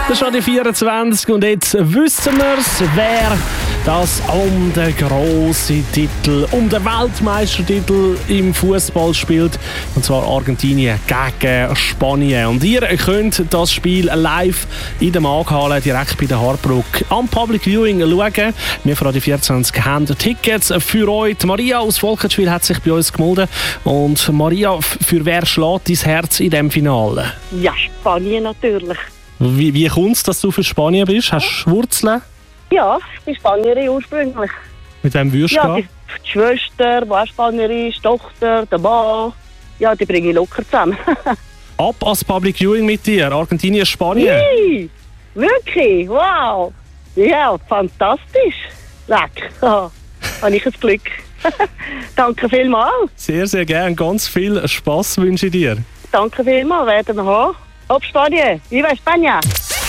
Das ist schon die 24 und jetzt wissen wir es, wer das um den grossen Titel, um den Weltmeistertitel im Fußball spielt. Und zwar Argentinien gegen Spanien. Und ihr könnt das Spiel live in der Maghalle direkt bei der Hardbruck am Public Viewing schauen. Wir von Radio 24 haben Tickets für euch. Die Maria aus Volkenschwil hat sich bei uns gemeldet. Und Maria, für wer schlägt dein Herz in diesem Finale? Ja, Spanien natürlich. Wie kommt es, dass du für Spanien bist? Hast du Wurzeln? Ja, ich bin Spanierin ursprünglich. Mit wem würdest du Ja, gehen? die Schwester, die auch Spanierin ist, die Tochter, der Mann. Ja, die bringe ich locker zusammen. Ab als Public Viewing mit dir. Argentinien, Spanien. Hey, wirklich? Wow. Ja, fantastisch. Leck. Oh, habe ich ein Glück. Danke vielmals. Sehr, sehr gern. Ganz viel Spass wünsche ich dir. Danke vielmals, werden wir haben. Ab Spanien. Viva España.